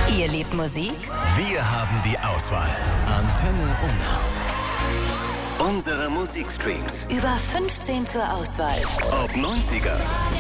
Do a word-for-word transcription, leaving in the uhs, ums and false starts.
Ihr liebt Musik? Wir haben die Auswahl. Antenne Unna. Unsere Musikstreams. Über fünfzehn zur Auswahl. Ob neunziger,